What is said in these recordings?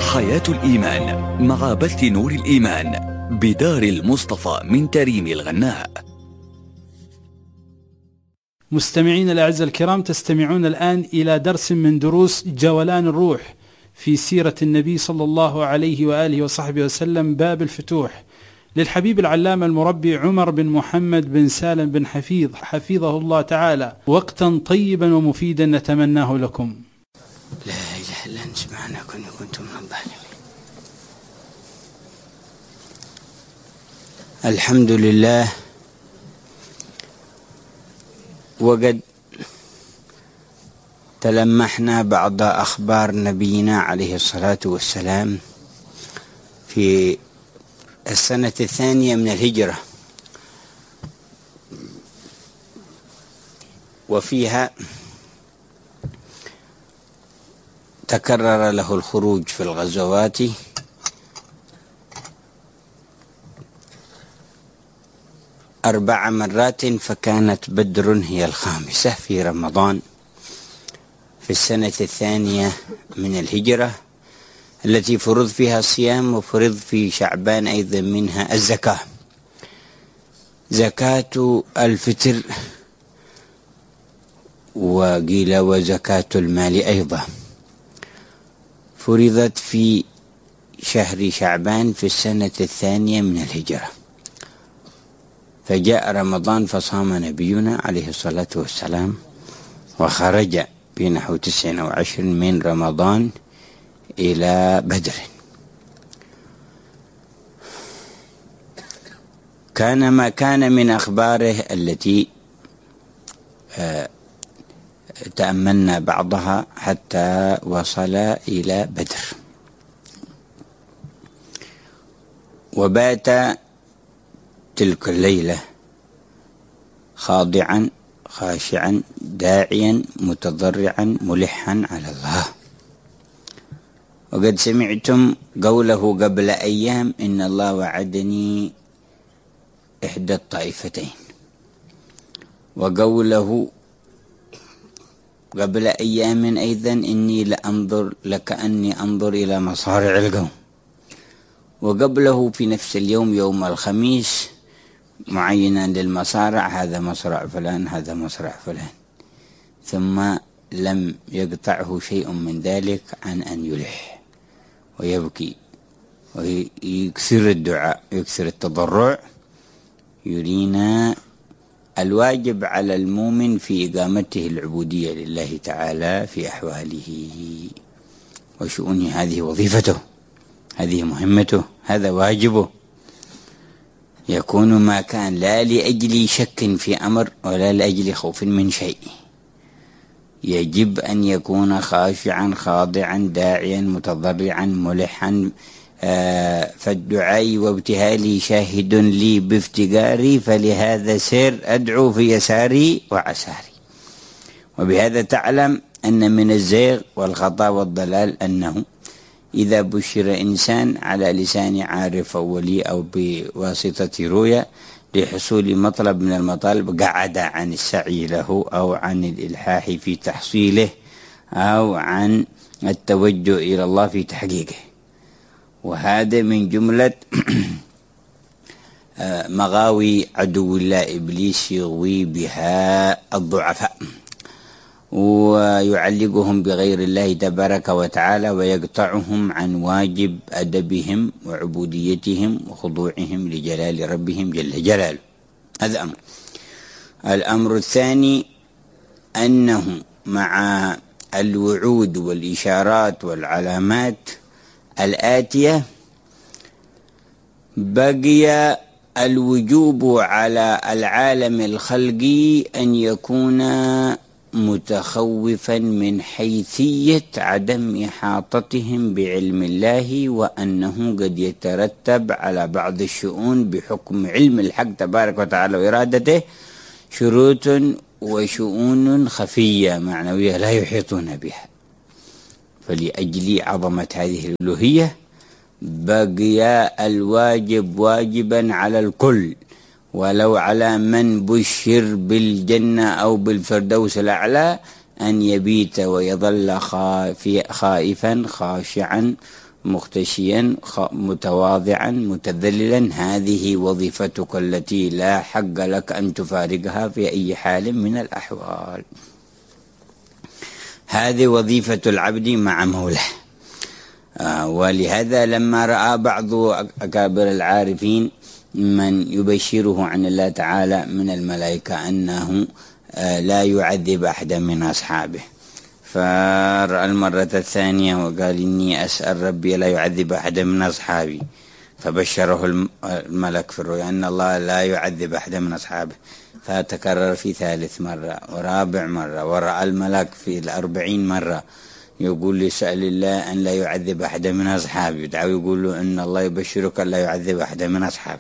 حياة الإيمان مع بث نور الإيمان بدار المصطفى من تريم الغناء. مستمعين الأعزاء الكرام، تستمعون الآن إلى درس من دروس جولان الروح في سيرة النبي صلى الله عليه وآله وصحبه وسلم، باب الفتوح، للحبيب العلامة المربي عمر بن محمد بن سالم بن حفيظ حفظه الله تعالى. وقتا طيبا ومفيدا نتمناه لكم. لا إله إلا أنت سبحانك إني كنت من الظالمين. الحمد لله. وقد تلمحنا بعض أخبار نبينا عليه الصلاة والسلام في السنة الثانية من الهجرة، وفيها تكرر له الخروج في الغزوات 4 مرات، فكانت بدر هي الخامسة في رمضان في السنة الثانية من الهجرة، التي فرض فيها الصيام وفرض في شعبان أيضا منها الزكاة، زكاة الفطر، وقيل وزكاة المال أيضا، فرضت في شهر شعبان في السنة الثانية من الهجرة. فجاء رمضان فصام نبينا عليه الصلاة والسلام، وخرج بنحو 29 من رمضان إلى بدر. كان ما كان من أخباره التي تأملنا بعضها حتى وصل إلى بدر، وبات تلك الليلة خاضعا خاشعا داعيا متضرعا ملحا على الله. وقد سمعتم قوله قبل أيام: إن الله وعدني إحدى الطائفتين، وقوله قبل أيام أيضا: إني لأنظر لكأني أنظر إلى مصارع القوم، وقبله في نفس اليوم يوم الخميس معينا للمصارع: هذا مصرع فلان، هذا مصرع فلان، ثم لم يقطعه شيء من ذلك عن أن يلح ويبكي ويكثر الدعاء، يكثر التضرع، يرينا الواجب على المؤمن في إقامته العبودية لله تعالى في أحواله وشؤونه. هذه وظيفته، هذه مهمته، هذا واجبه. يكون ما كان لا لأجل شك في أمر ولا لأجل خوف من شيء، يجب أن يكون خاشعا خاضعا داعيا متضرعا ملحا. فالدعاء وابتهالي شاهد لي بافتقاري، فلهذا سير أدعو في يساري وعساري. وبهذا تعلم أن من الزيغ والخطأ والضلال أنه إذا بشر إنسان على لسان عارف أو ولي أو بواسطة رؤيا لحصول مطلب من المطالب، قعد عن السعي له أو عن الإلحاح في تحصيله أو عن التوجه إلى الله في تحقيقه. وهذا من جملة مغاوي عدو الله إبليس، يغوي بها الضعفاء ويعلقهم بغير الله تبارك وتعالى، ويقطعهم عن واجب أدبهم وعبوديتهم وخضوعهم لجلال ربهم جل جلاله. هذا أمر. الأمر الثاني أنه مع الوعود والإشارات والعلامات الآتية بقي الوجوب على العالم الخلقي أن يكون متخوفا من حيثية عدم إحاطتهم بعلم الله، وأنه قد يترتب على بعض الشؤون بحكم علم الحق تبارك وتعالى وإرادته شروط وشؤون خفية معنوية لا يحيطون بها. فلأجل عظمة هذه الألوهية بقي الواجب واجبا على الكل، ولو على من بشر بالجنة أو بالفردوس الأعلى، أن يبيت ويظل خائفا خاشعا مختشيا متواضعا متذللا. هذه وظيفتك التي لا حق لك أن تفارقها في أي حال من الأحوال. هذه وظيفة العبد مع مولاه. ولهذا لما رأى بعض أكابر العارفين من يبشره عن الله تعالى من الملائكة أنه لا يعذب أحدا من أصحابه، فرأى المرة الثانية وقال إني أسأل ربي لا يعذب أحدا من أصحابي، فبشره الملك في الرؤيا أن الله لا يعذب أحدا من أصحابه. فتكرر في ثالث مرة ورابع مرة، ورأى الملك في 40 مرة يقول لي سأل الله أن لا يعذب أحدا من أصحابه، يدعو يقول له أن الله يبشرك أن لا يعذب أحدا من أصحابه.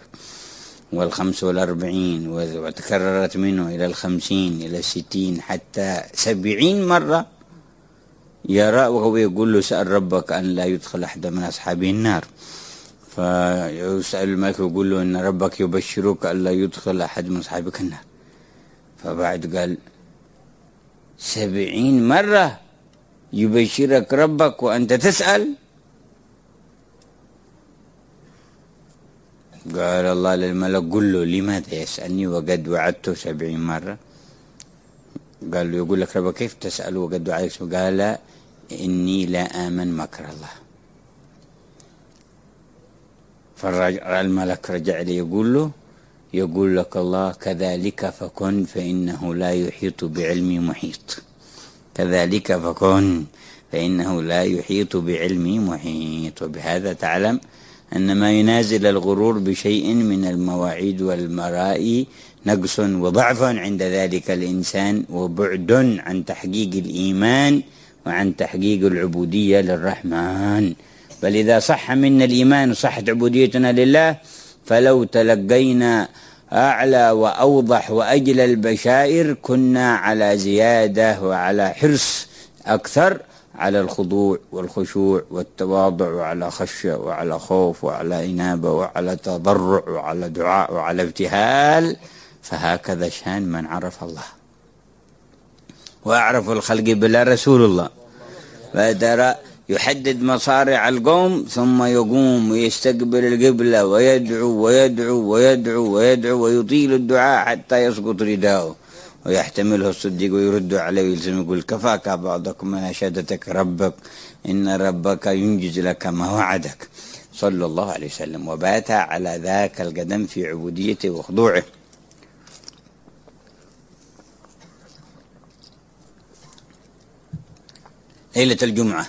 45 وتكررت منه إلى 50 إلى 60 حتى 70 مرة يرى وهو يقول له سأل ربك أن لا يدخل أحدا من أصحابه النار. فيسأل الملك ويقول له أن ربك يبشرك أن لا يدخل أحد من أصحابك النار. فبعد قال 70 مرة يبشرك ربك وأنت تسأل؟ قال الله للملك قل له لماذا يسألني وقد وعدته 70 مرة؟ قال له يقول لك ربك كيف تسأل وقد وعدته؟ قال إني لا آمن مكر الله. فالملك رجع لي يقول لك الله كذلك فكن فإنه لا يحيط بعلمي محيط. كذلك فكن فإنه لا يحيط بعلمي محيط. وبهذا تعلم أن ما ينازل الغرور بشيء من المواعيد والمرائي نقص وضعف عند ذلك الإنسان وبعد عن تحقيق الإيمان وعن تحقيق العبودية للرحمن. بل إذا صح منا الإيمان وصحت عبوديتنا لله فلو تلقينا أعلى وأوضح وأجل البشائر كنا على زيادة وعلى حرص أكثر على الخضوع والخشوع والتواضع وعلى خشية وعلى خوف وعلى إنابة وعلى تضرع وعلى دعاء وعلى ابتهال. فهكذا شان من عرف الله. وأعرف الخلق بالله رسول الله. فترى يحدد مصارع القوم ثم يقوم ويستقبل القبلة ويدعو ويدعو ويدعو ويدعو ويطيل الدعاء حتى يسقط رداؤه ويحتمله الصديق ويرد عليه ويلزم يقول كفاك بعضكم من أشهدتك ربك إن ربك ينجز لك ما وعدك صلى الله عليه وسلم. وبات على ذاك القدم في عبوديته وخضوعه. ليلة الجمعة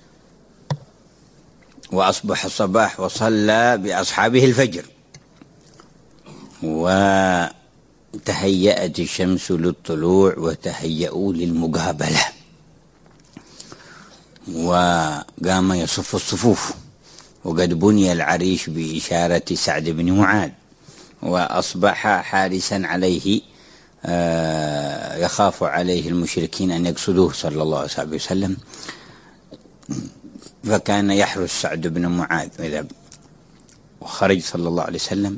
وأصبح الصباح وصلى بأصحابه الفجر وتهيأت الشمس للطلوع وتهيأوا للمقابلة وقام يصف الصفوف وقد بني العريش بإشارة سعد بن معاذ وأصبح حارسا عليه يخاف عليه المشركين أن يقصدوه صلى الله عليه وسلم. فكان يحرس سعد بن معاذ إذا وخرج صلى الله عليه وسلم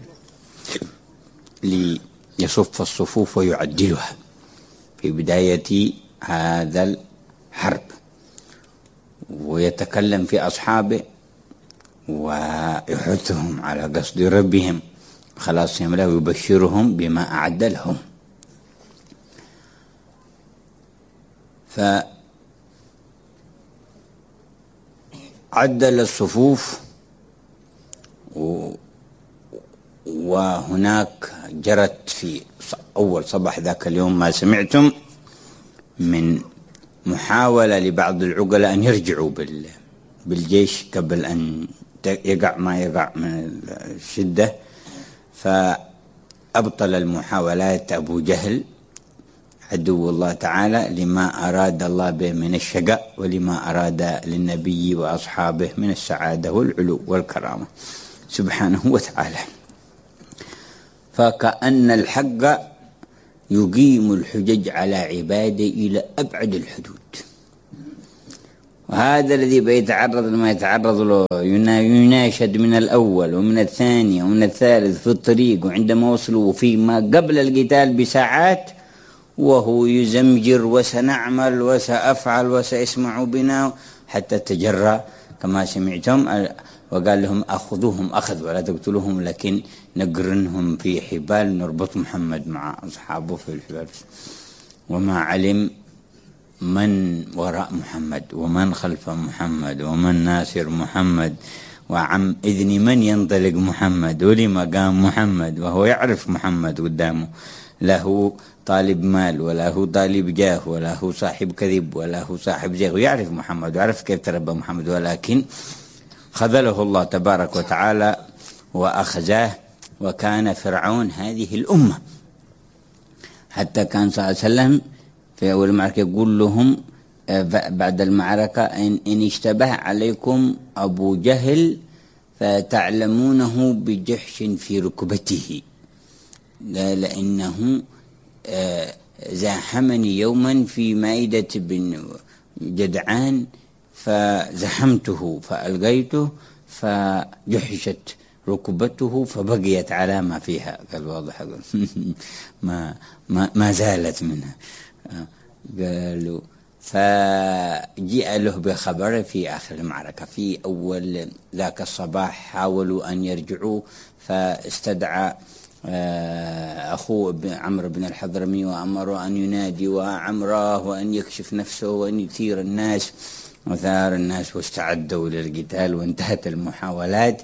ليصف الصفوف ويعدلها في بداية هذا الحرب ويتكلم في أصحابه ويحثهم على قصد ربهم خلاصهم له ويبشرهم بما أعد لهم. فعدل الصفوف وهناك جرت في أول صباح ذاك اليوم ما سمعتم من محاولة لبعض العقلاء أن يرجعوا بالجيش قبل أن يقع ما يقع من الشدة. فأبطل المحاولات أبو جهل عدو الله تعالى لما أراد الله به من الشقاء ولما أراد للنبي وأصحابه من السعادة والعلو والكرامة سبحانه وتعالى. فكأن الحق يقيم الحجج على عباده إلى أبعد الحدود. وهذا الذي بيتعرض لما يتعرض له يناشد من الأول ومن الثاني ومن الثالث في الطريق وعندما وصلوا فيما قبل القتال بساعات وهو يزمجر وسنعمل وسأفعل وسيسمع بنا حتى تجرى كما سمعتم، وقال لهم أخذوهم أخذ ولا تقتلوهم، لكن نقرنهم في حبال نربط محمد مع أصحابه في الحبال. وما علم من وراء محمد ومن خلف محمد ومن ناصر محمد وعم إذن من ينطلق محمد ولما قام محمد، وهو يعرف محمد قدامه، لا هو طالب مال ولا هو طالب جاه ولا هو صاحب كذب ولا هو صاحب زيغ، ويعرف محمد ويعرف كيف تربى محمد، ولكن خذله الله تبارك وتعالى وأخزاه. وكان فرعون هذه الأمة، حتى كان صلى الله عليه وسلم في أول معركة يقول لهم بعد المعركة إن اشتبه عليكم أبو جهل فتعلمونه بجحش في ركبته، لأنه زاحمني يوما في مائدة بن جدعان فزحمته فألقيته فجحشت ركبته فبقيت علامة فيها. قال واضح ما زالت منها. قالوا فجاء له بخبر في آخر المعركة. في أول ذاك الصباح حاولوا أن يرجعوا، فاستدعى أخوه عمرو بن الحضرمي وأمره أن ينادي وعمراه وأن يكشف نفسه وأن يثير الناس، وثار الناس واستعدوا للقتال، وانتهت المحاولات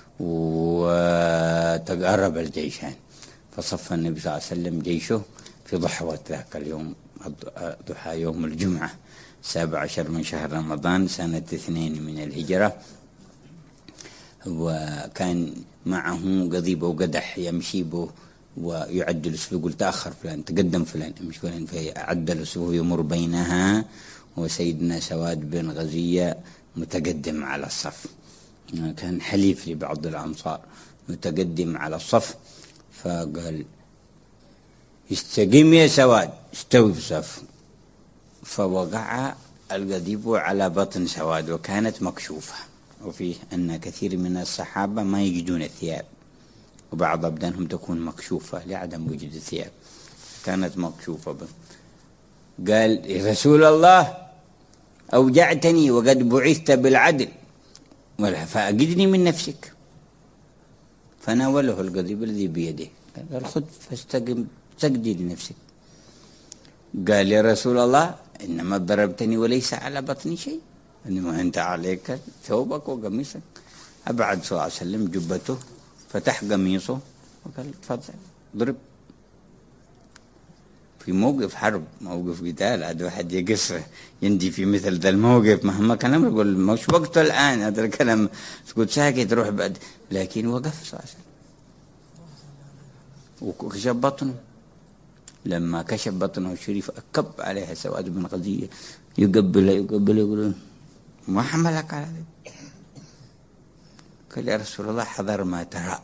وتقارب الجيشان. فصف النبي صلى الله عليه وسلم جيشه في ضحوة ذاك اليوم، ضحى يوم الجمعة 17 من شهر رمضان سنة 2 من الهجرة. وكان معه قضيب وقدح يمشي به ويعدل الصفوف، يقول تأخر فلان تقدم فلان يمشي فلان، فيعدل الصفوف يمر بينها، وسيدنا سواد بن غزية متقدم على الصف، كان حليف لبعض الأنصار متقدم على الصف. فقال استقيم يا سواد، استوي في الصف. فوقع القضيب على بطن سواد وكانت مكشوفة، وفيه أن كثير من الصحابة ما يجدون الثياب، وبعض أبدانهم تكون مكشوفة لعدم وجود الثياب، كانت مكشوفة. قال يا رسول الله أوجعتني وقد بعثت بالعدل فأجدني من نفسك. فناوله القضيب الذي بيده، قال خذ فاستقم سجدي لنفسك. قال يا رسول الله إنما ضربتني وليس على بطني شيء، إنما أنت عليك ثوبك وقميصك. أبعد صلى الله عليه وسلم جبته، فتح قميصه وقال تفضل ضرب. في موقف حرب، موقف قتال، هذا واحد يقص يندي في مثل ذا الموقف مهما كان الأمر، يقول مش وقته الآن، هذا الكلام تقول ساكت روح بعد، لكن وقف صلى الله عليه وسلم وكشف بطنه. لما كشف بطنه الشريف أكب عليها سواد بن غزية يقبل يقول ما حملك على ذلك؟ قال يا رسول الله حضر ما ترى،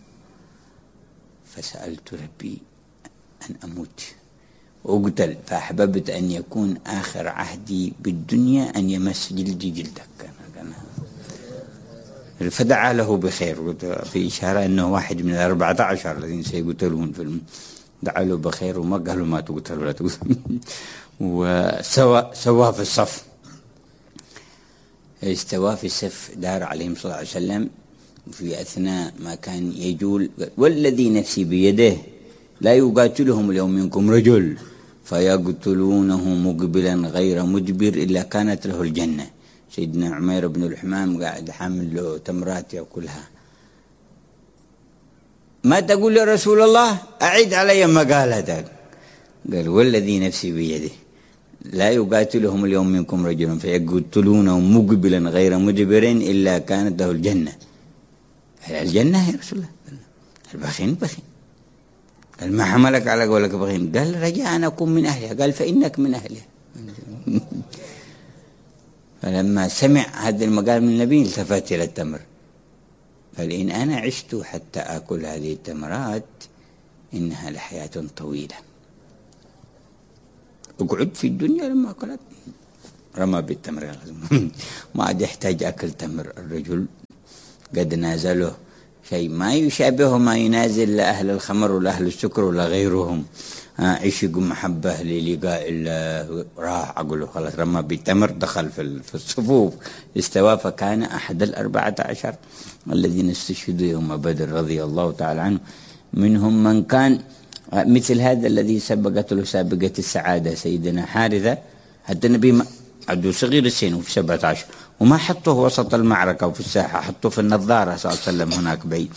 فسألت ربي أن أموت وأقتل، فأحببت أن يكون آخر عهدي بالدنيا أن يمس جلدي جلدك. فدعا له بخير، في إشارة أنه واحد من 14 الذين سيقتلون في دعا له بخير وما قالوا ما تقتل ولا تقتل. وسوى في الصف، استوى في الصف، دار عليهم صلى الله عليه وسلم في أثناء ما كان يجول والذي نفسي بيده لا يقاتلهم اليوم منكم رجل فيقتلونه مقبلا غير مدبر إلا كانت له الجنة. سيدنا عمير بن الحمام قاعد حامل له تمرات يأكلها. ما تقول يا رسول الله؟ أعيد علي ما قال هذا. قال والذي نفسي بيده لا يقاتلهم اليوم منكم رجل فيقتلونهم مقبلا غير مدبر إلا كانت له الجنة. الجنة يا رسول الله؟ البخين بخين. قال ما حملك على قولك بخين؟ قال رجاء أن أكون من أهلها. قال فإنك من أهلها. فلما سمع هذا المقال من النبي التفت إلى التمر، قال إن أنا عشت حتى أكل هذه التمرات إنها لحياة طويلة، اقعد في الدنيا لما أكلت. رمى بالتمر ما عاد يحتاج أكل تمر. الرجل قد نازله شيء ما يشابه ما ينازل لا أهل الخمر ولا أهل السكر ولا غيرهم. عشق محبة للقاء الله، راح أقوله خلاص رمى بالتمر دخل في الصفوف استوى، فكان أحد 14 الذين استشهدوا يوم بدر رضي الله تعالى عنه. منهم من كان مثل هذا الذي سبقت له سابقة السعادة سيدنا حارثة، حتى النبي عدو صغير السن وفي 17 وما حطوه وسط المعركة وفي الساحة، حطوه في النظارة صلى الله عليه وسلم هناك بعيد،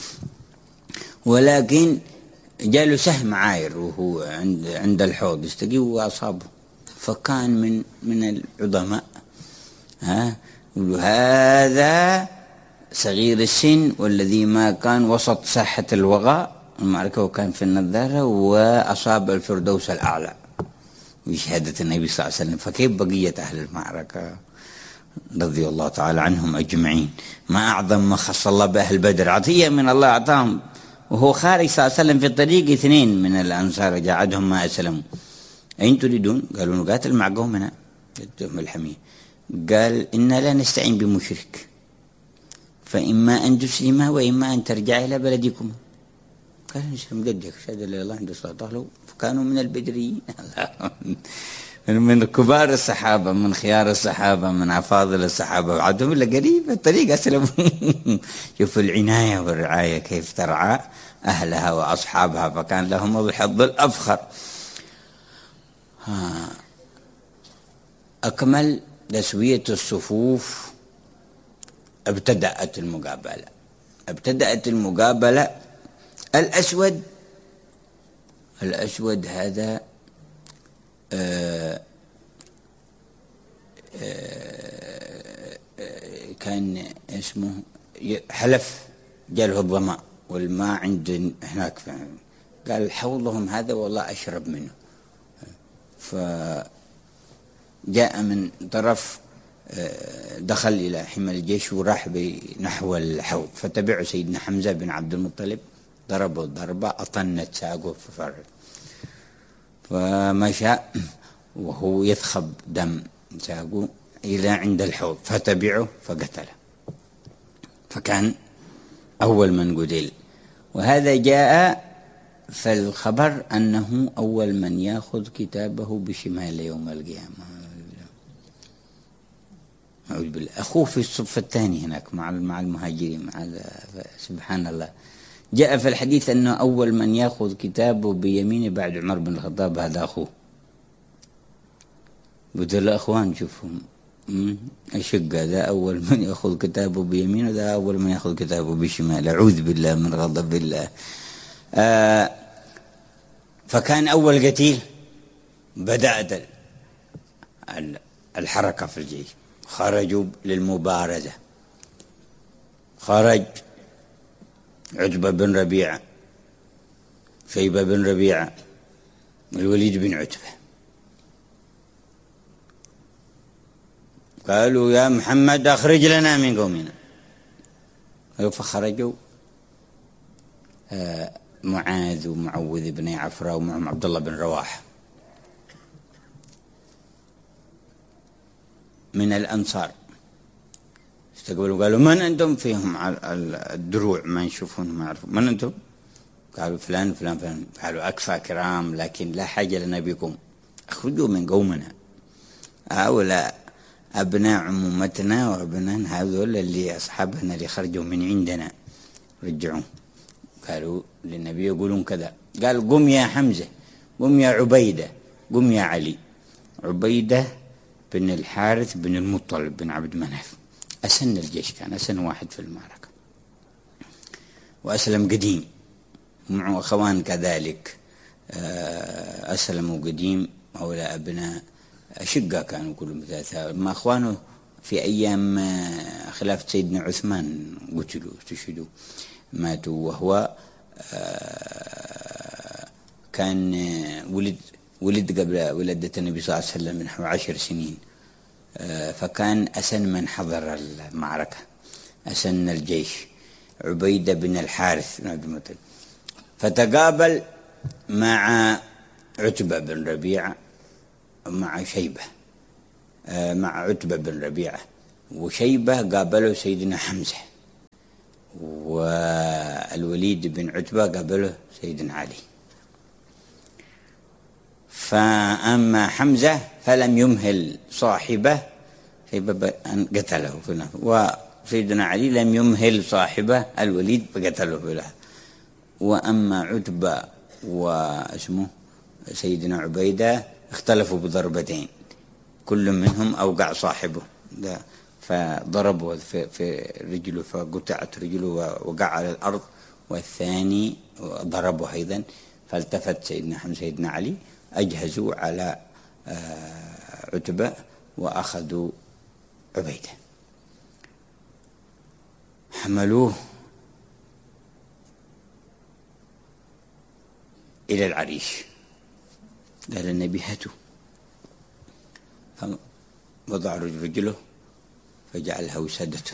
ولكن جاله سهم عاير وهو عند الحوض استقي وأصابه، فكان من العظماء يقولوا هذا صغير السن والذي ما كان وسط ساحة الوغى المعركة وكان في النظارة وأصاب الفردوس الأعلى بشهادة النبي صلى الله عليه وسلم. فكيف بقية أهل المعركة رضي الله تعالى عنهم أجمعين؟ ما أعظم ما خص الله بأهل بدر، عطية من الله أعطاهم. وهو خارج صلى الله عليه وسلم في الطريق 2 من الأنصار جاعدهم ما أسلموا، أين تريدون؟ قالوا نقاتل مع قومنا جدهم الحمية. قال إنا لا نستعين بمشرك، فإما أن تسلم وإما أن ترجع إلى بلدكم. قال نسلم قدك، شهد لا الله عنده صلاة. فكانوا من البدريين من كبار الصحابة، من خيار الصحابة، من أفاضل الصحابة، وعدهم إلا قريب الطريق أسلموا. شوفوا العناية والرعاية كيف ترعى أهلها وأصحابها، فكان لهم الحظ الأفخر. أكمل تسوية الصفوف، ابتدأت المقابلة. الأسود هذا كان اسمه حلف، جاله الظمأ والماء عند هناك، قال حوضهم هذا والله أشرب منه. فجاء من طرف دخل إلى حمى الجيش وراح نحو الحوض، فتبعه سيدنا حمزة بن عبد المطلب، ضربه ضربة أطنت ساقه ففرد، فمشى وهو يثخب دم ساقه إلى عند الحوض، فتبعه فقتله، فكان أول من قتل. وهذا جاء في الخبر أنه أول من يأخذ كتابه بشمال يوم القيامة. أعوذ بالله. أخوه في الصف الثاني هناك مع المهاجرين، سبحان الله. جاء في الحديث أنه أول من يأخذ كتابه بيمينه بعد عمر بن الخطاب هذا أخوه. بدل الأخوان شوفهم أشق، هذا أول من يأخذ كتابه بيمينه، هذا أول من يأخذ كتابه بشماله. أعوذ بالله من غضب الله. فكان أول قتيل. بدأت الحركة في الجيش، خرجوا للمبارزة. خرج عتبة بن ربيعة، شيبة بن ربيعة، الوليد بن عتبة. قالوا يا محمد أخرج لنا من قومنا. فخرجوا معاذ ومعوذ بن عفراء ومعهم عبد الله بن رواحة من الأنصار. استقبلوا قالوا من أنتم؟ فيهم على الدروع ما يشوفون ما يعرفون من أنتم؟ قالوا فلان فلان فلان. قالوا أكفى كرام، لكن لا حاجة لنا بكم، أخرجوا من قومنا، هؤلاء أبناء عمومتنا وأبناء هذول اللي أصحابنا اللي خرجوا من عندنا، رجعوا. قالوا للنبي يقولون كذا. قال قم يا حمزة، قم يا عبيدة، قم يا علي. عبيدة بن الحارث بن المطلب بن عبد مناف، أسن الجيش، كان أسن واحد في المعركة، وأسلم قديم، ومعه أخوان كذلك أسلموا قديم. هؤلاء أبناء أشقة كانوا كلهم ثلاثة. ما أخوانه في أيام خلافة سيدنا عثمان قتلوا استشهدوا ماتوا، وهو كان ولد قبل ولادة النبي صلى الله عليه وسلم نحو 10 سنين. فكان أسن من حضر المعركة، أسن الجيش، عبيدة بن الحارث بن عبد المطلب. فتقابل مع عتبة بن ربيعة مع شيبة، مع عتبة بن ربيعة وشيبة قابلوا سيدنا حمزة، والوليد بن عتبة قبله سيدنا علي. فأما حمزة فلم يمهل صاحبه أن قتله في النهر، وسيدنا علي لم يمهل صاحبه الوليد فقتله في النهر. وأما عتبة واسمه سيدنا عبيدة اختلفوا بضربتين، كل منهم أوقع صاحبه ده، فضربه في رجله فقطعت رجله ووقع على الأرض، والثاني ضربه أيضا، فالتفت سيدنا حمزة سيدنا علي أجهزوا على عتبة وأخذوا عبيدة، حملوه إلى العريش. قال النبي هاتوا، فوضع رجله فجعلها وسادته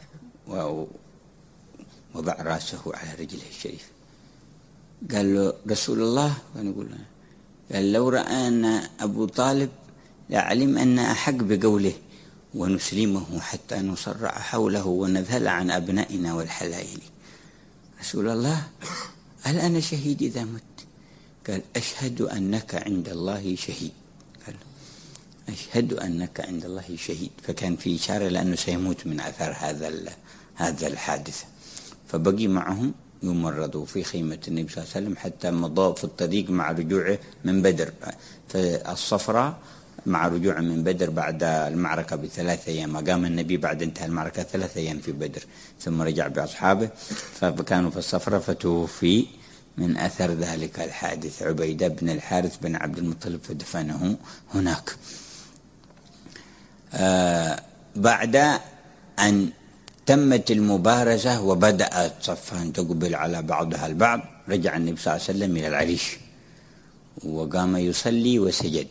ووضع رأسه على رجله الشريف. قال له رسول الله، قال لو رآنا أبو طالب لعلم أن أحق بقوله ونسلمه حتى نصرع حوله ونذهل عن أبنائنا والحلائل. رسول الله، هل أنا شهيد إذا مت؟ قال أشهد أنك عند الله شهيد. قال أشهد أنك عند الله شهيد. فكان في إشارة لأنه سيموت من أثر هذا الحادث. فبقي معهم يمرضوا في خيمة النبي صلى الله عليه وسلم حتى مضى في الطريق مع رجوعه من بدر في الصفراء، مع رجوعه من بدر بعد المعركة ب3 أيام. قام النبي بعد انتهى المعركة 3 أيام في بدر، ثم رجع بأصحابه، فكانوا في الصفراء فتوفي من أثر ذلك الحادث عبيدة بن الحارث بن عبد المطلب، فدفنه هناك. بعد أن تمت المبارزة وبدأت صفان تقبل على بعضها البعض، رجع النبي صلى الله عليه وسلم إلى العريش وقام يصلي وسجد،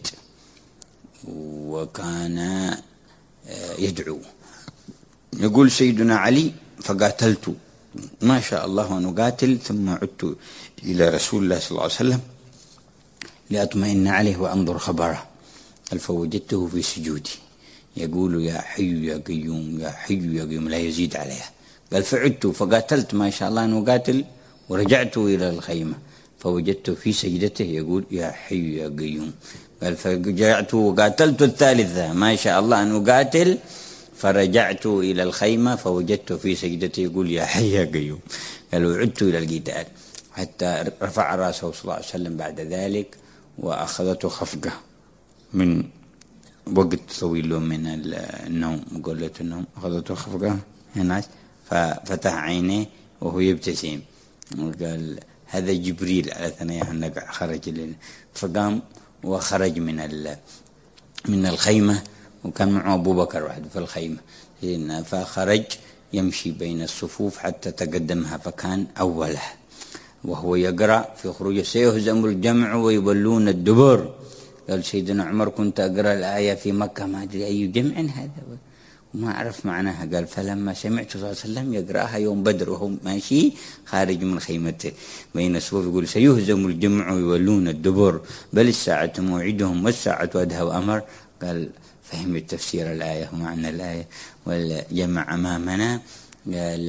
وكان يدعو. يقول سيدنا علي فقاتلت ما شاء الله أن أقاتل، ثم عدت إلى رسول الله صلى الله عليه وسلم لأطمئن عليه وأنظر خبره، فوجدته في سجودي يقول يا حي يا قيوم يا حي يا قيوم لا يزيد عليها. قال فعدت فقاتلت ما شاء الله أن أقاتل، ورجعت إلى الخيمة فوجدته في سجدته يقول يا حي يا قيوم. قال فرجعت وقاتلت الثالثة ما شاء الله أن أقاتل، فرجعت إلى الخيمة فوجدته في سجدته يقول يا حي يا قيوم. قال وعدت إلى القتال حتى رفع رأسه صلى الله عليه وسلم بعد ذلك، وأخذته خفقة من وقت طويل من النوم، قلة النوم، أخذته خفقة هناك، ففتح عينيه وهو يبتسم وقال هذا جبريل على ثناياه النقع خرج فقام وخرج من الخيمة، وكان معه أبو بكر وحده في الخيمة، فخرج يمشي بين الصفوف حتى تقدمها فكان أوله، وهو يقرأ في خروجه سيهزم الجمع ويولون الدبر. قال سيدنا عمر كنت أقرأ الآية في مكة ما أدري أي جمع هذا وما أعرف معناها. قال فلما سمعت صلى الله عليه وسلم يقرأها يوم بدر وهو ماشي خارج من خيمته بين الصفوف يقول سيهزم الجمع ويولون الدبر بل الساعة موعدهم والساعة أدهى وأمر. قال فهمت تفسير الآية ومعنى الآية والجمع أمامنا. قال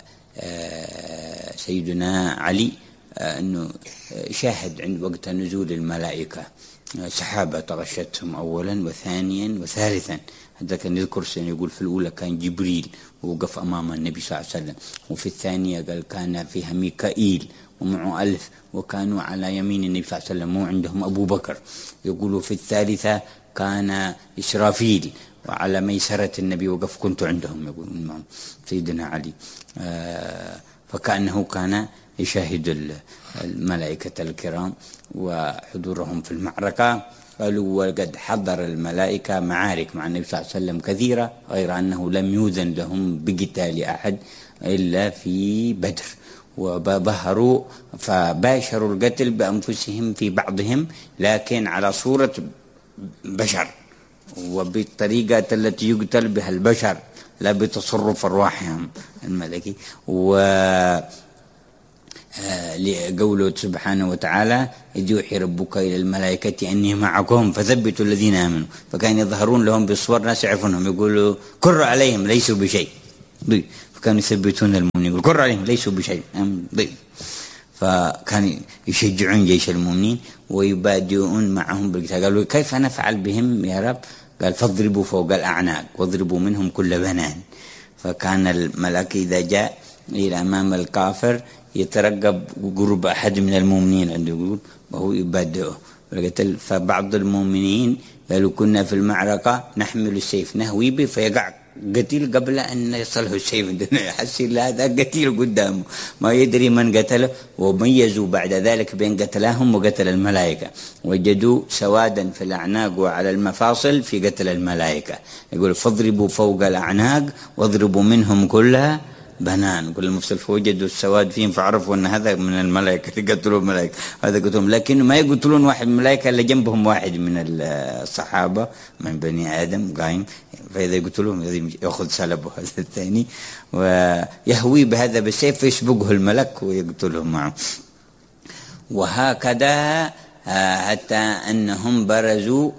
سيدنا علي أنه شاهد عند وقت نزول الملائكة سحابة تغشتهم أولا وثانيا وثالثا. هذا كان يذكر سنة يقول في الأولى كان جبريل ووقف أمام النبي صلى الله عليه وسلم، وفي الثانية قال كان فيها ميكائيل ومعه 1000 وكانوا على يمين النبي صلى الله عليه وسلم وعندهم أبو بكر. يقولوا في الثالثة كان إسرافيل وعلى ميسرة النبي وقف كنت عندهم، يقول سيدنا علي. فكأنه كان يشاهد الملائكة الكرام وحضورهم في المعركة. قالوا وقد حضر الملائكة معارك مع النبي صلى الله عليه وسلم كثيرة، غير أنه لم يؤذن لهم بقتال أحد إلا في بدر، وبهروا فباشروا القتل بأنفسهم في بعضهم لكن على صورة بشر وبالطريقة التي يقتل بها البشر لا بتصرف أرواحهم الملكي. لقوله سبحانه وتعالى إذ يوحي ربك إلى الملائكة أني معكم فثبتوا الذين آمنوا، فكان يظهرون لهم بالصور ناس يعرفونهم يقولوا كر عليهم ليسوا بشيء، ضيف. فكانوا يثبتون المؤمنين، يقول كر عليهم ليسوا بشيء، ضيف. فكان يشجعون جيش المؤمنين ويبادئون معهم بالقتال. قالوا كيف نفعل بهم يا رب؟ قال فاضربوا فوق الأعناق واضربوا منهم كل بنان. فكان الملك إذا جاء إلى أمام الكافر يترقب قرب أحد من المؤمنين عنده يقول وهو يبادئه. فبعض المؤمنين قالوا كنا في المعركة نحمل السيف نهوي به فيقع قتيل قبل أن يصله السيف، يحس هذا قتيل قدامه ما يدري من قتله. وميزوا بعد ذلك بين قتلاهم وقتل الملائكة، وجدوا سوادا في الأعناق وعلى المفاصل في قتل الملائكة. يقول فاضربوا فوق الأعناق واضربوا منهم كلها بنان، كل المفصل، فوجدوا السواد فيهم فعرفوا أن هذا من الملائكة يقتلون الملائكة، هذا قتلهم. لكن ما يقتلون واحد من الملائكة إلا جنبهم واحد من الصحابة من بني آدم قايم، فإذا يقتلون يأخذ سلبه هذا الثاني ويهوي بهذا بالسيف فيسبقه الملك ويقتلهم معه. وهكذا حتى أنهم برزوا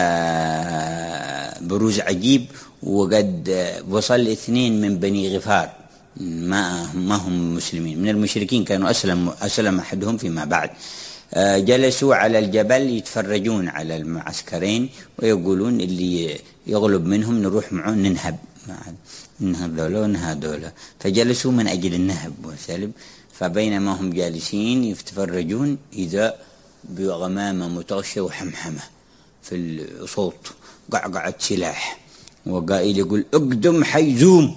بروز عجيب. وقد وصل 2 من بني غفار ما هم مسلمين من المشركين، كانوا أسلم أحدهم فيما بعد. جلسوا على الجبل يتفرجون على المعسكرين ويقولون اللي يغلب منهم نروح معه ننهب دولة ونهب دولة. فجلسوا من أجل النهب والسلب. فبينما هم جالسين يتفرجون إذا بغمامة متغشة وحمحمة في الصوت، قعقعة سلاح، وقائل يقول اقدم حيزوم.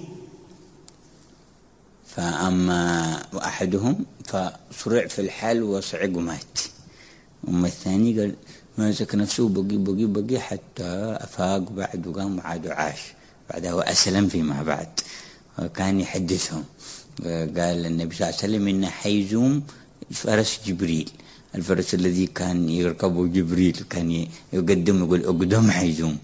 فأما أحدهم فصرع في الحال وصعق ومات. أما الثاني قال ماسك نفسه بقي حتى أفاق بعد وقام وعاد وعاش بعدها وأسلم فيما بعد. وكان يحدثهم قال النبي صلى الله عليه وسلم إن حيزوم فرس جبريل، الفرس الذي كان يركبه جبريل كان يقدم يقول اقدم حيزوم.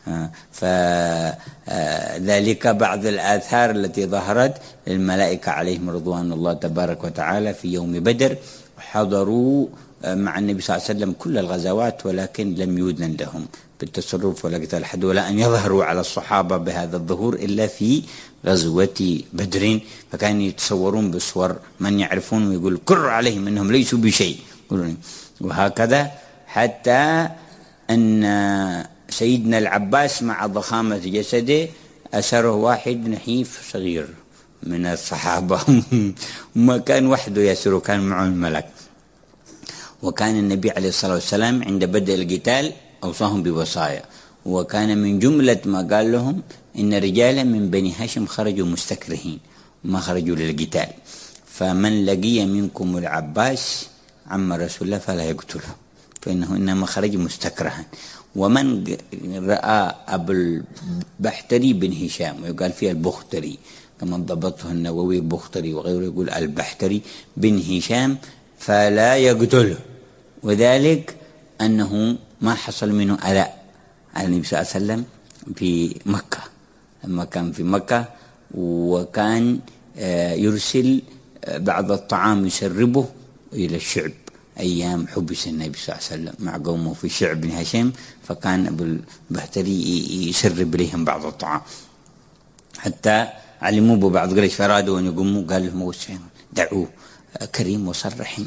فذلك بعض الآثار التي ظهرت للملائكة عليهم رضوان الله تبارك وتعالى في يوم بدر، حضروا مع النبي صلى الله عليه وسلم كل الغزوات ولكن لم يؤذن لهم بالتصرف ولا قتال أحد ولا أن يظهروا على الصحابة بهذا الظهور إلا في غزوة بدر. فكانوا يتصورون بصور من يعرفون ويقول كر عليهم أنهم ليسوا بشيء. وهكذا حتى أن سيدنا العباس مع ضخامة جسده أسره واحد نحيف صغير من الصحابة ما كان وحده يسره، كان معه الملك. وكان النبي عليه الصلاة والسلام عند بدء القتال أوصاهم بوصايا، وكان من جملة ما قال لهم إن رجالا من بني هاشم خرجوا مستكرهين ما خرجوا للقتال، فمن لقي منكم العباس عم رسول الله فلا يقتله فإنه إنما خرج مستكرها. ومن رأى أبو البحتري بن هشام ويقال فيها البختري كما ضبطه النووي البختري وغيره يقول البحتري بن هشام فلا يقتله، وذلك أنه ما حصل منه ألاء على النبي صلى الله عليه وسلم في مكة لما كان في مكة، وكان يرسل بعض الطعام يسربه إلى الشعب أيام حبس النبي صلى الله عليه وسلم مع قومه في شعب بن هشام، فكان أبو البختري يسرب إليهم بعض الطعام حتى علموه ببعض قريش فرادوا أن يقوموا قال لهم دعوه كريم وصر رحيم.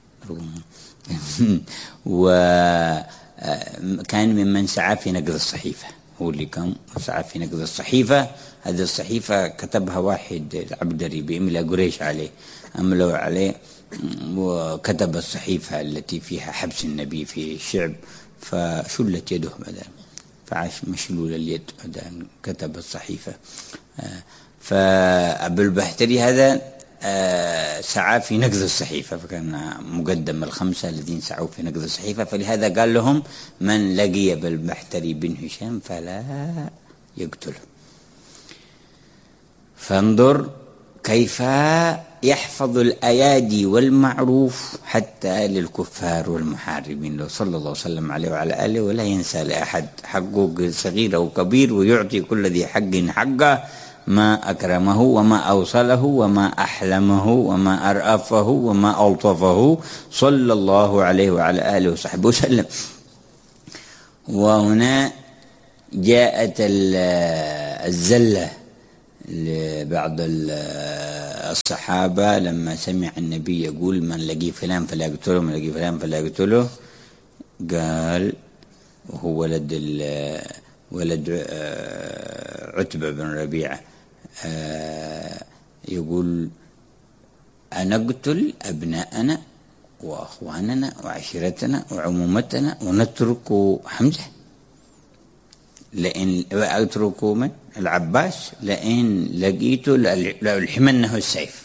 وكان ممن سعى في نقض الصحيفة، هو اللي كان سعى في نقض الصحيفة. هذه الصحيفة كتبها واحد العبدري بإملاء قريش عليه، أملوا عليه وكتب الصحيفة التي فيها حبس النبي في الشعب، فشلت يده بعدها فعاش مشلول اليد بعدها كتب الصحيفة. فأبو البحتري هذا سعى في نقض الصحيفة، فكان مقدم الخمسة الذين سعوا في نقض الصحيفة، فلهذا قال لهم من لقي بالبحتري بن هشام فلا يقتله. فانظر كيف يحفظ الأيادي والمعروف حتى للكفار والمحاربين لو صلى الله عليه وسلم عليه وعلى آله، ولا ينسى لأحد حقه صغير أو كبير، ويعطي كل ذي حق حقه، ما أكرمه وما أوصله وما أحلمه وما أرأفه وما ألطفه صلى الله عليه وعلى آله وصحبه وسلم. وهنا جاءت الزلة لبعض الصحابة لما سمع النبي يقول من لقي فلان فلا يقتله، من لقي فلان فلا يقتله، قال وهو ولد عتبة بن ربيعة يقول أنا أقتل أبناءنا وأخواننا وعشيرتنا وعمومتنا ونترك حمزة، لئن أتركوا من العباس لئن لقيته لألحمنه السيف.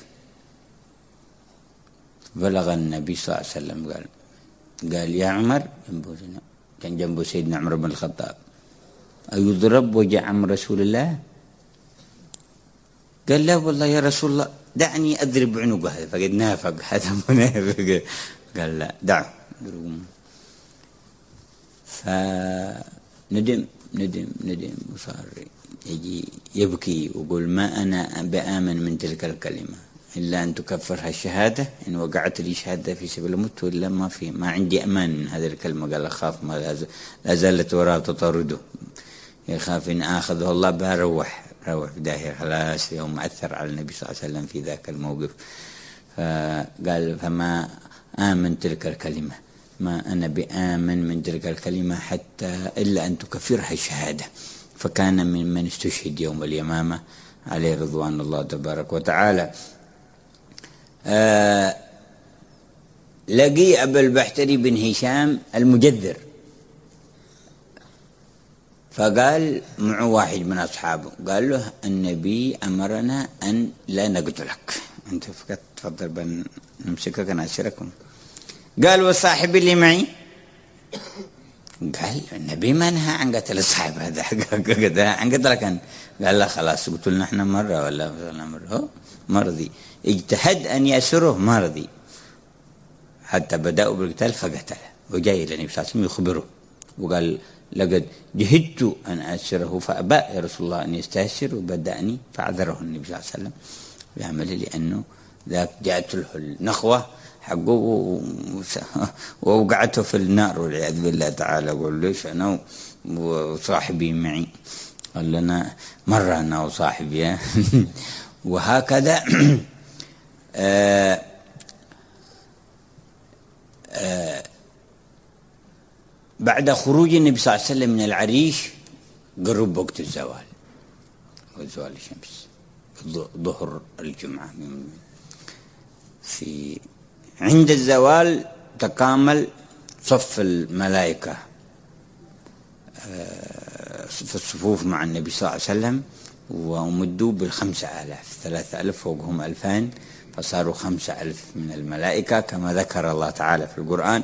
بلغ النبي صلى الله عليه وسلم قال يا عمر، كان جنبه سيدنا عمر بن الخطاب، أيضرب وجه عم رسول الله؟ قال لا والله يا رسول الله دعني أضرب عنقه هذا، فقد نافق هذا منافق. قال لا دعه. فندم وصار يجي يبكي ويقول ما أنا بآمن من تلك الكلمة إلا أن تكفرها الشهادة، إن وقعت لي شهادة في سبيل الموت ولا ما عندي أمان من هذه الكلمة. قال أخاف ما لا زالت وراء تطارده، يخاف إن آخذه الله بها روح في داهية، خلاص يوم أثر على النبي صلى الله عليه وسلم في ذاك الموقف. فقال فما آمن تلك الكلمة، ما أنا بآمن من تلك الكلمة حتى إلا أن تكفرها الشهادة. فكان من استشهد يوم اليمامة عليه رضوان الله تبارك وتعالى. لقي أبا البحتري بن هشام المجذر، فقال معه واحد من أصحابه قال له النبي أمرنا أن لا نقتلك، أنت فقط تفضل نمسكك نأسركم. قال والصاحب اللي معي؟ قال النبي ما نهى عن قتل الصاحب هذا، عن قتلك أنت. قال لا خلاص قتلنا احنا مرة ولا مرة، ما رضي، اجتهد أن يأسره ما رضي، حتى بدأوا بالقتال فقتله، وجاي إلى النبي صلى الله عليه وسلم يخبره وقال لقد جهدت أن أسره فأبى يا رسول الله أن يستأسر وبدأني، فعذره النبي صلى الله عليه وسلم بعمله لأنه ذاك جاءت له النخوة حقه ووقعته في النار والعياذ بالله تعالى. قال ليش أنا وصاحبي معي؟ قال لنا مرة أنا وصاحبي وهكذا. بعد خروج النبي صلى الله عليه وسلم من العريش قرب وقت الزوال، وزوال الشمس ظهر الجمعة. عند الزوال تكامل صف الملائكة في الصفوف مع النبي صلى الله عليه وسلم، ومدوا ب5000، 3000 فوقهم 2000، فصاروا 5000 من الملائكة كما ذكر الله تعالى في القرآن.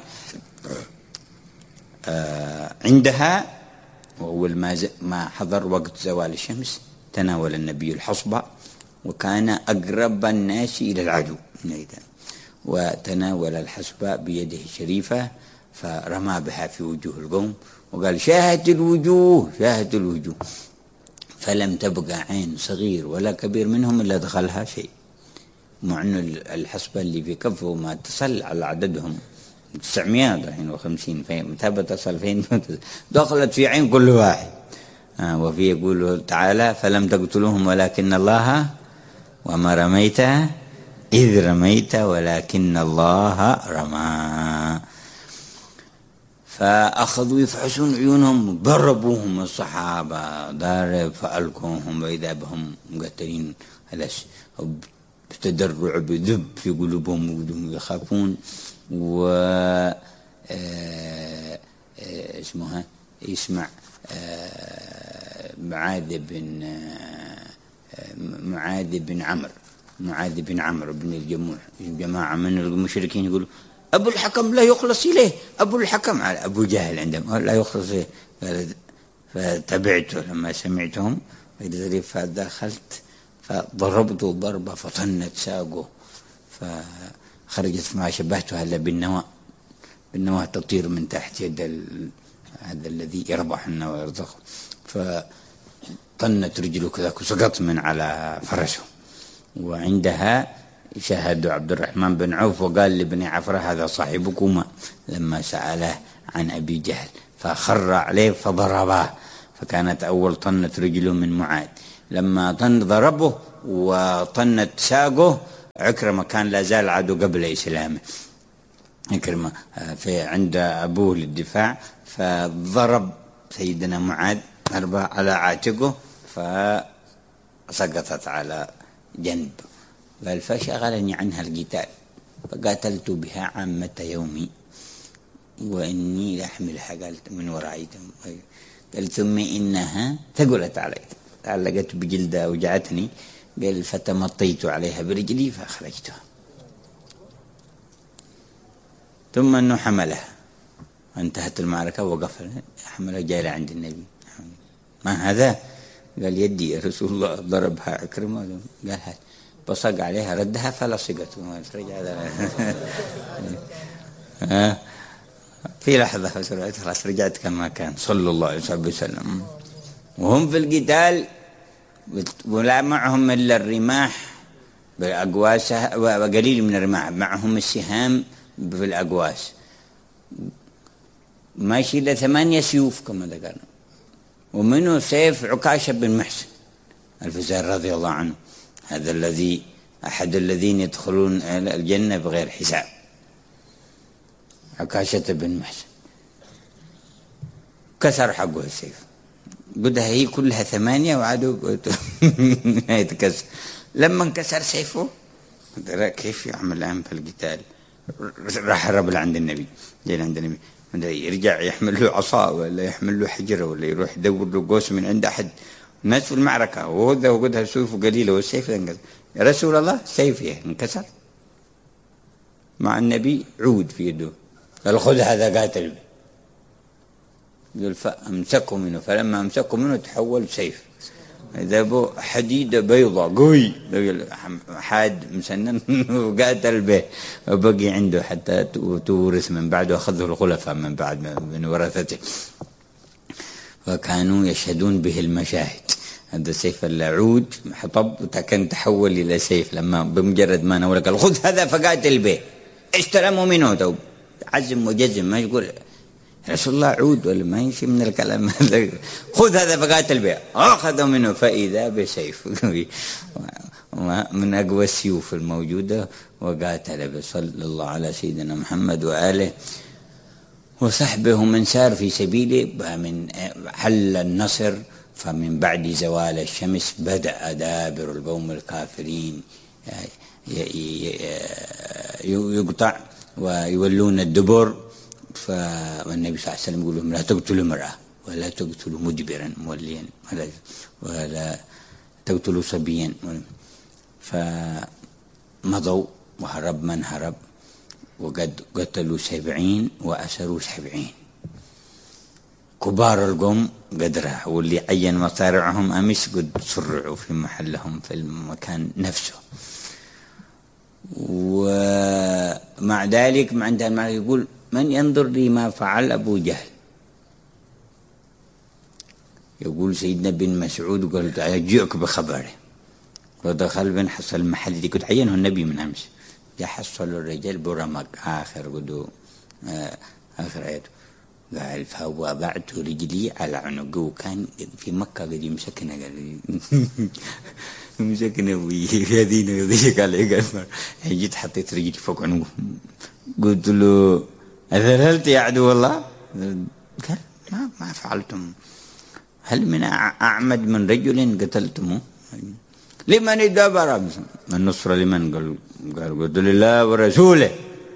عندها وأول ما حضر وقت زوال الشمس تناول النبي الحصبة، وكان أقرب الناس إلى العدو، وتناول الحصبة بيده الشريفة فرمى بها في وجوه القوم وقال شاهد الوجوه، فلم تبقى عين صغير ولا كبير منهم إلا دخلها شيء، مع أن الحصبة اللي في كفه ما تصل على عددهم 950، متى بتصل فين؟ دخلت في عين كل واحد. وفي يقول تعالى فلم تقتلوهم ولكن الله، وما رميت إذ رميت ولكن الله رمى. فأخذوا يفحصون عيونهم، ضربوهم الصحابة ضارب فألقوهم وإذا بهم مقتلين، هلس بتدرع بذب في قلوبهم وهم يخافون. يسمع معاذ بن عمرو بن الجموح، جماعة من المشركين يقولوا أبو الحكم لا يخلص إليه، أبو الحكم على أبو جهل عندهم لا يخلص إليه. فتبعته لما سمعتهم فدخلت فضربت ضربة فطنت ساقه، فخرجت ما شبهتها إلا بالنواة تطير من تحت يد هذا الذي يربح النواة ويرزقه، فطنت رجله كذا وسقط من على فرسه. وعندها شاهد عبد الرحمن بن عوف وقال لابن عفرة هذا صاحبكما لما سأله عن أبي جهل، فخر عليه فضرباه، فكانت أول طنة رجله من معاذ. لما ضربه وطنت ساقه، عكرمة كان لا زال عدو قبل إسلامه. عكرمة في عند أبوه للدفاع، فضرب سيدنا معاذ ضربة على عاتقه فسقطت على جنب. قال فشغلني عنها القتال فقاتلت بها عامة يومي وإني لأحملها. قالت من ورائي. قال ثم إنها ثقلت علي، تعلقت بجلدها وجعتني. قال فتمطيت عليها برجلي فأخرجتها. ثم أنه حملها، انتهت المعركة ووقف حملها جاي عند النبي. ما هذا؟ قال يدي يا رسول الله. ضربها عكرمة. قال هات. بصق عليها ردها فلصقت. في لحظة خلاص رجعت كما كان صلى الله عليه وسلم. وهم في القتال ولا معهم إلا الرماح بالأقواس وقليل من الرماح، معهم السهام في الأقواس، ماشي إلا 8 سيوف كما ذكرنا، ومنه سيف عكاشة بن محسن الفزار رضي الله عنه، هذا الذي أحد الذين يدخلون الجنة بغير حساب، عكاشة بن محسن. كسر حقه السيف، بدها هي كلها 8 وعادوا يتكسر. لما انكسر سيفه ترى كيف يعمل الآن في القتال، راح هرب لعند النبي، جاي عند النبي يرجع يحمل له عصا ولا يحمل له حجرة ولا يروح يدور له قوس من عند أحد الناس في المعركة، وهذا وقدها سيوف قليلة والسيف انكسر. يا رسول الله سيفي انكسر، مع النبي عود في يده. قال خذ هذا قاتل به. يقول فأمسكوا منه، فلما أمسكوا منه تحول سيف، إذا بو حديدة بيضة قوي حاد مسنن وقاتل به وبقي عنده حتى تورث من بعده، أخذه الخلفاء من بعد من ورثته، وكانوا يشهدون به المشاهد. هذا السيف العود حطب كان تحول إلى سيف لما بمجرد ما نولك قال خذ هذا فقاتل به. استلموا منه توب عزم وجزم، ما يقول رسول الله عود ولا ما يمشي من الكلام هذا. خذ هذا فقاتل به. أخذوا منه فإذا بسيف من أقوى السيوف الموجودة وقاتل به صلى الله على سيدنا محمد وآله وصحبه من سار في سبيله. من حل النصر فمن بعد زوال الشمس بدأ دابر القوم الكافرين يقطع ويولون الدبر. فالنبي صلى الله عليه وسلم يقول لهم لا تقتلوا امرأة ولا تقتلوا مدبرا موليا ولا تقتلوا صبيا. فمضوا وهرب من هرب، وقد قتلوا 70 وأسروا 70. كبار القوم قد راحوا، واللي عين مصارعهم أمس قد سرعوا في محلهم في المكان نفسه. ومع ذلك مع انتهى المعركة يقول من ينظر لي ما فعل أبو جهل. يقول سيدنا بن مسعود قال أجيئك بخبره، ودخل بن حصل المحل اللي كنت عينه النبي من أمس، يحصل الرجال برمق آخر قدو آخر آياته. قال فوضعت رجلي على عنقه، وكان في مكة قد يمسكنا قال مسكنا ويهدينا يضيق عليه. قال جيت حطيت رجلي فوق عنقه قلت له أذللت يا عدو الله؟ قال ما فعلتم. هل من أعمد من رجل قتلتموه؟ لمن الدبر؟ النصر لمن؟ قال قلت لله ورسوله.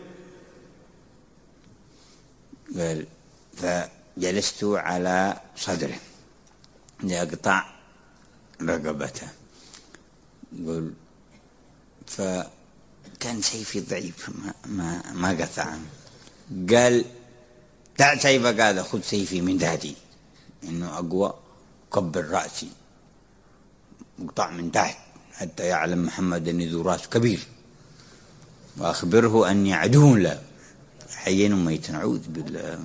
قال فجلست على صدره لأقطع رقبته. قل فكان سيفي ضعيف ما قطع. قال دع سيفك هذا، خذ سيفي من ذاتي إنه أقوى، كبر رأسي مقطع من تحت حتى يعلم محمد أني ذو رأس كبير، وأخبره أني عدو له حيا وميتا. أعوذ بالله.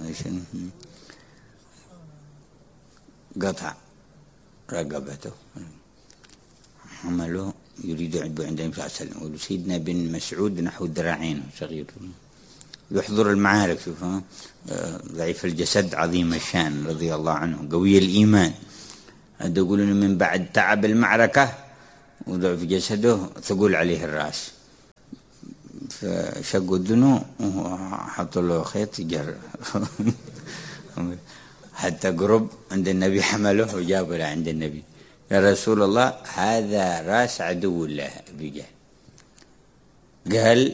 قطع رقبته، حمله يريد عند النبي صلى الله عليه وسلم. وسيدنا بن مسعود نحو ذراعين صغير يحضر المعارك، شوف ضعيف الجسد عظيم الشان رضي الله عنه، قوي الإيمان. يقولون من بعد تعب المعركة وضعف جسده ثقول عليه الرأس، فشقوا الدنو وحطوا له خيط جر حتى قرب عند النبي حمله وجابوا له عند النبي. يا رسول الله هذا رأس عدو الله أبي جهل. قال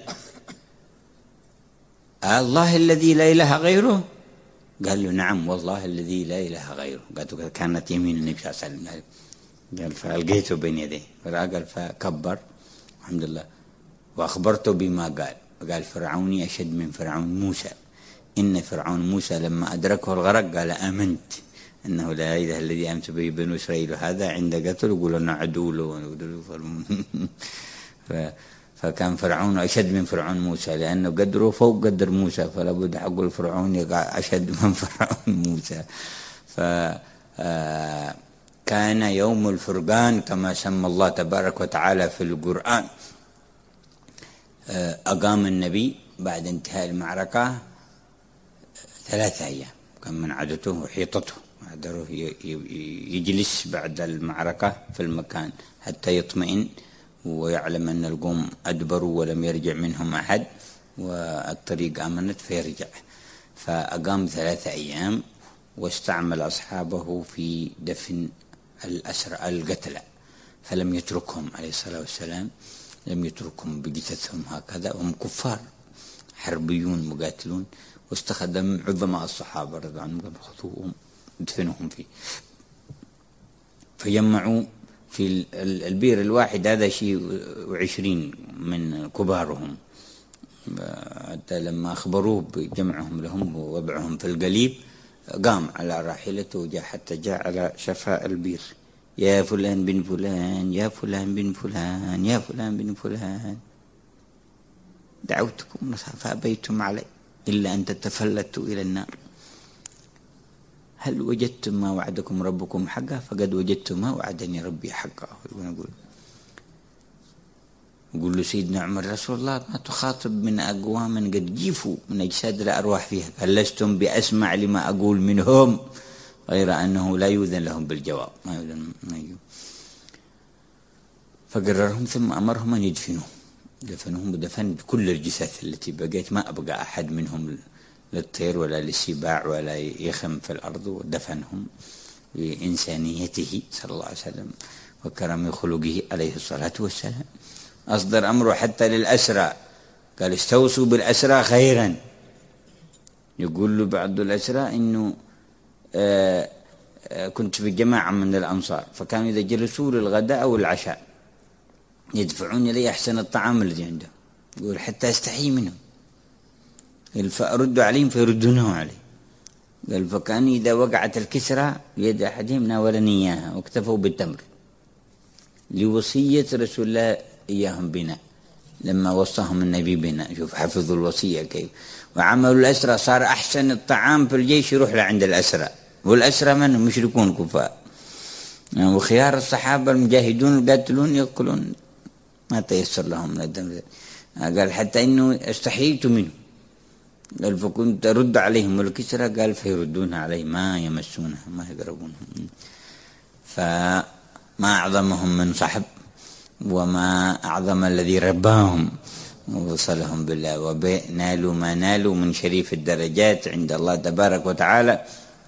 الله الذي لا إله غيره؟ قال له نعم والله الذي لا إله غيره. قالت كانت يمين النبي صلى الله عليه وسلم. قال فألقيته بين يديه قال فكبر الحمد لله وأخبرته بما قال فرعوني أشد من فرعون موسى، إن فرعون موسى لما أدركه الغرق قال آمنت أنه لا إله الذي آمنت به بنو إسرائيل، هذا عند قتل يقول أنا عدو له فكان فرعون أشد من فرعون موسى لأنه قدره فوق قدر موسى، فلا بد حق الفرعون يقع أشد من فرعون موسى. كان يوم الفرقان كما سمى الله تبارك وتعالى في القرآن. أقام النبي بعد انتهاء المعركة 3 أيام، كان من عادته وحيطته يجلس بعد المعركة في المكان حتى يطمئن ويعلم أن القوم أدبروا ولم يرجع منهم أحد والطريق آمنت فيرجع. فأقام 3 أيام واستعمل أصحابه في دفن الأسرى القتلى، فلم يتركهم عليه الصلاة والسلام، لم يتركهم بجثثهم هكذا، وهم كفار حربيون مقاتلون، واستخدم عظماء الصحابة رضي الله عنهم خذوهم ادفنهم فيه. فجمعوا في البير الواحد هذا شيء 20 من كبارهم، حتى لما أخبروه بجمعهم لهم ووضعهم في القليب قام على راحلته وجاء حتى جاء على شفاء البير. يا فلان بن فلان يا فلان بن فلان يا فلان بن فلان دعوتكم فأبيتم علي إلا أن تتفلتوا إلى النار. هل وجدتم ما وعدكم ربكم حقا؟ فقد وجدت ما وعدني ربي حقا. يقول له سيدنا عمر رسول الله ما تخاطب من أقوام قد جيفوا من أجساد الأرواح فيها، هل لستم بأسمع لما أقول منهم غير أنه لا يؤذن لهم بالجواب ما يؤذن. فقررهم ثم أمرهم أن دفنوهم ودفن كل الجثث التي بقيت، ما أبقى أحد منهم للطير ولا للسباع ولا يخم في الأرض، ودفنهم بإنسانيته صلى الله عليه وسلم وكرم خلقه عليه الصلاة والسلام. أصدر أمره حتى للأسرى، قال استوصوا بالأسرى خيرا. يقول له بعض الأسرى إنه كنت في جماعة من الأنصار، فكانوا إذا جلسوا للغداء أو العشاء يدفعون لي أحسن الطعام الذي عندهم، يقول حتى أستحي منهم، فأرد عليهم فيردونه علي. قال فكان إذا وقعت الكسرى بيد أحدهم ناولني إياها واكتفوا بالتمر لوصية رسول الله إياهم بنا لما وصاهم النبي بنا. شوف حفظوا الوصية كيف، وعملوا الأسرى صار أحسن الطعام في الجيش يروح لعند الأسرى، والأسرى من مشركون كفار، وخيار الصحابة المجاهدون القاتلون يأكلون ما تيسر لهم من الدم. قال حتى إنه استحييت منه، قال فكنت أرد عليهم الكسرى، قال فيردون علي ما يمسونها ما يقربونها. فما أعظمهم من صحب وما أعظم الذي رباهم ووصلهم بالله ونالوا ما نالوا من شريف الدرجات عند الله تبارك وتعالى.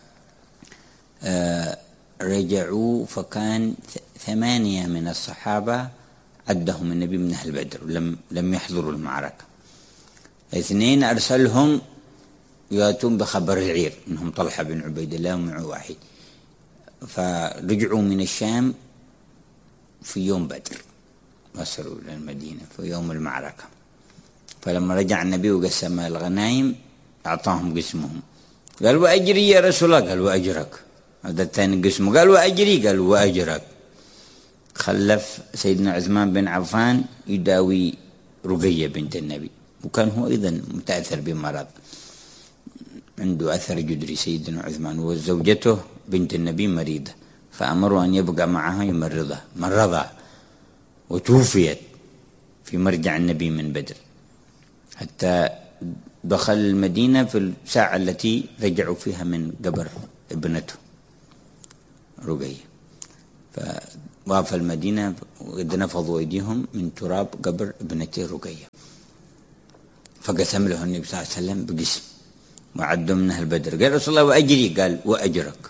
رجعوا فكان 8 من الصحابة عدهم النبي من أهل بدر لم يحضروا المعركة، 2 أرسلهم يأتون بخبر العير إنهم طلحة بن عبيد الله ومعه واحد. فرجعوا من الشام في يوم بدر، وصلوا إلى المدينة في يوم المعركة. فلما رجع النبي وقسم الغنائم أعطاهم قسمهم، قال وأجري يا رسول الله، قال وأجرك. هذا الثاني قسمه قال وأجري، قال وأجرك. خلف سيدنا عثمان بن عفان يداوي رقية بنت النبي، وكان هو أيضا متأثر بمرض، عنده أثر جدري سيدنا عثمان، وزوجته بنت النبي مريضة، فأمروا أن يبقى معها يمرضها، مرضها وتوفيت في مرجع النبي من بدر، حتى دخل المدينة في الساعة التي رجعوا فيها من قبر ابنته رقية. فوافى المدينة وقد نفضوا أيديهم من تراب قبر ابنتي رقية، فقسم له النبي صلى الله عليه وسلم بقسم وعدوا من أهل بدر. قال رسول الله وأجري؟ قال وأجرك.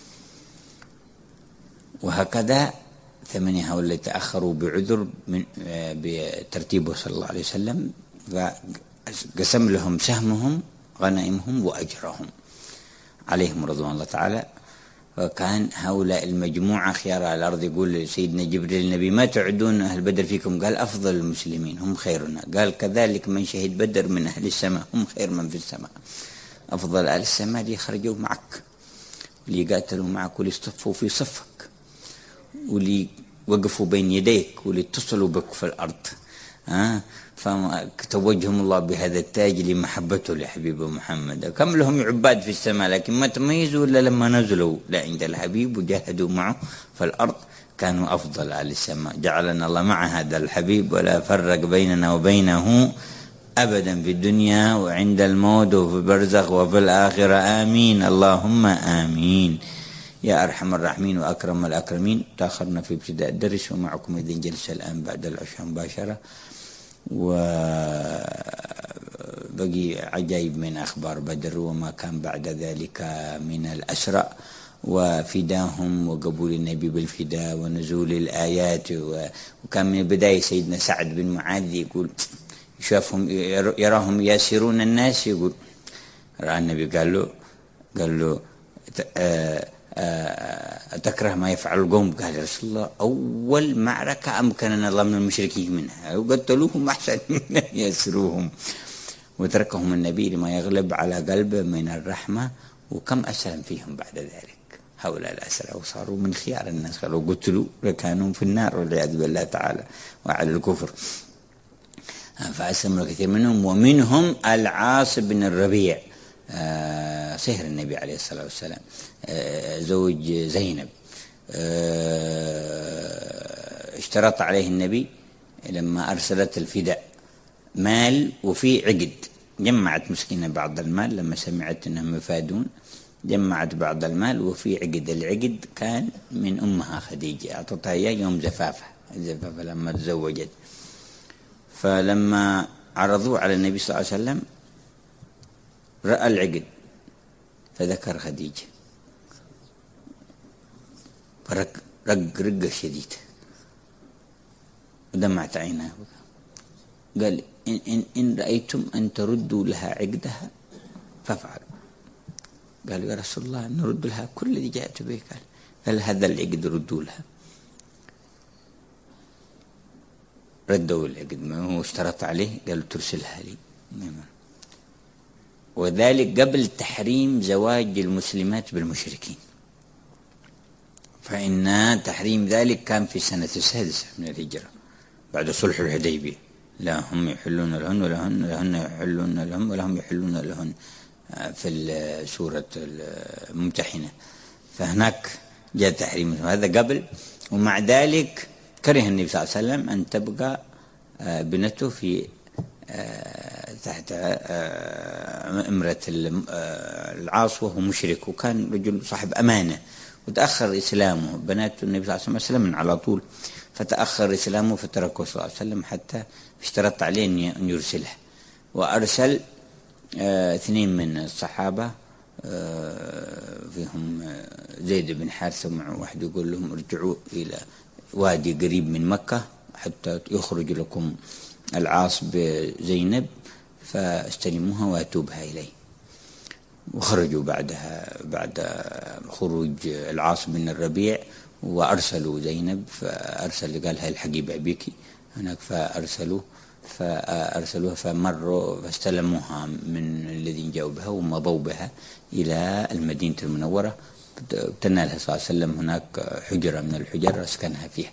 وهكذا 8 هؤلاء تأخروا بعذر بترتيبه صلى الله عليه وسلم، فقسم لهم سهمهم غنائمهم وأجرهم عليهم رضوان الله تعالى. وكان هؤلاء المجموعة خيار على الأرض. يقول سيدنا جبريل النبي ما تعدون أهل بدر فيكم؟ قال أفضل المسلمين هم خيرنا. قال كذلك من شهد بدر من أهل السماء هم خير من في السماء. أفضل أهل السماء اللي خرجوا معك، واللي قاتلوا معك، واللي اصطفوا في صفك، واللي وقفوا بين يديك، واللي اتصلوا بك في الأرض. فتوجهم الله بهذا التاج لمحبته لحبيبه محمد. كم لهم عباد في السماء لكن ما تميزوا إلا لما نزلوا عند الحبيب وجاهدوا معه في الأرض، كانوا أفضل أهل السماء. جعلنا الله مع هذا الحبيب ولا فرق بيننا وبينه أبدا في الدنيا وعند الموت وفي البرزخ وفي الآخرة. آمين اللهم آمين يا أرحم الراحمين وأكرم الأكرمين. تأخرنا في ابتداء الدرس ومعكم إذن جلسة الآن بعد العشاء مباشرة، وبقي عجائب من أخبار بدر وما كان بعد ذلك من الأسرى وفداهم وقبول النبي بالفداء ونزول الآيات. وكان من البداية سيدنا سعد بن معاذ يقول شافهم يراهم ياسرون الناس، يقول رأى النبي قال له أتكره ما يفعل القوم؟ قال رسول الله أول معركة أمكننا الله من المشركين منها وقتلوهم أحسن من يسروهم. وتركهم النبي لما يغلب على قلبه من الرحمة. وكم أسلم فيهم بعد ذلك هؤلاء الأسرى وصاروا من خيار الناس، لو قتلوا لكانوا في النار والعياذ بالله تعالى وعلى الكفر. فأسلموا كثير منهم، ومنهم العاص بن الربيع صهر النبي عليه الصلاة والسلام، زوج زينب. اشترط عليه النبي لما أرسلت الفداء مال وفي عقد. جمعت مسكينة بعض المال لما سمعت أنهم يفادون، جمعت بعض المال وفي عقد. العقد كان من أمها خديجة، أعطتها إياه يوم زفافها لما تزوجت. فلما عرضوه على النبي صلى الله عليه وسلم رأى العقد فذكر خديجة، فرق رقة شديدة ودمعت عينها. قال إن رأيتم أن تردوا لها عقدها فافعلوا. قالوا يا رسول الله نرد لها كل الذي جاءت به. قال هذا العقد ردوا لها. ردوا العقد ما هو اشترط عليه، قالوا ترسلها لي. وذلك قبل تحريم زواج المسلمات بالمشركين، فإن تحريم ذلك كان في سنة 6 من الهجرة بعد صلح الحديبية. لا هم يحلون لهن ولهن يحلون لهم ولهم يحلون لهن في سورة الممتحنة. فهناك جاء تحريم هذا قبل. ومع ذلك كره النبي صلى الله عليه وسلم أن تبقى بنته في تحت امرة العاص وهو مشرك، وكان رجل صاحب أمانة وتأخر إسلامه. بنات النبي صلى الله عليه وسلم أسلمن على طول، فتأخر إسلامه فتركه صلى الله عليه وسلم حتى اشترط عليه أن يرسله. وأرسل 2 من الصحابة فيهم زيد بن حارثة ومع واحد يقول لهم ارجعوا إلى وادي قريب من مكة حتى يخرج لكم العاص بزينب فاستلموها واتوا بها إليه. وخرجوا بعد خروج العاص بن الربيع وأرسلوا زينب، فأرسل قال هاي الحقي بأبيكي هناك، فأرسلوها فمروا فاستلموها من الذين جاءوا بها ومضوا بها إلى المدينة المنورة. تنالها صلى الله عليه وسلم هناك حجرة من الحجر أسكنها فيها،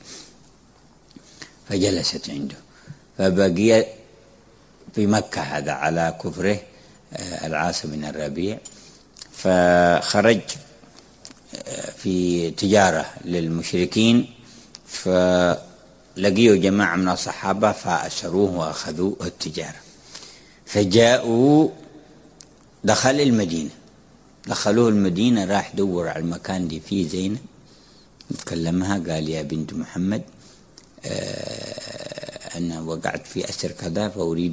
فجلست عنده. فبقي في مكة هذا على كفره العاص بن الربيع. فخرج في تجارة للمشركين، فلقيوا جماعة من الصحابة فأسروه وأخذوا التجارة. فجاءوا دخلوه المدينة، راح دور على المكان اللي فيه زينب كلمها قال يا بنت محمد أنا وقعت في أسر كذا فأريد